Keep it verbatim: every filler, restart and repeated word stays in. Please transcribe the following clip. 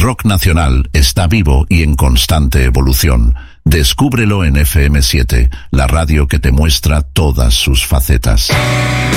rock nacional está vivo y en constante evolución. Descúbrelo en F M siete, la radio que te muestra todas sus facetas.